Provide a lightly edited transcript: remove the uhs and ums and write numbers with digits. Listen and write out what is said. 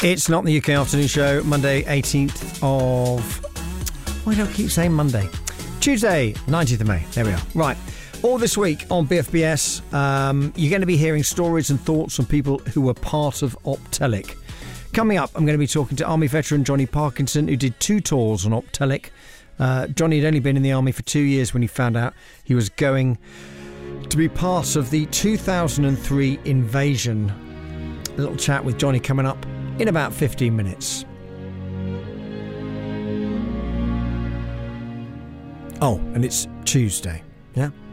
It's not the UK Afternoon Show, Monday 18th of... Why do I keep saying Monday? Tuesday, 19th of May. There we are. Right. All this week on BFBS, you're going to be hearing stories and thoughts from people who were part of Optelic. Coming up, I'm going to be talking to Army veteran Johnny Parkinson, who did 2 tours on Optelic. Johnny had only been in the Army for 2 years when he found out he was going to be part of the 2003 invasion. A little chat with Johnny coming up in about 15 minutes. Oh, and it's Tuesday, yeah?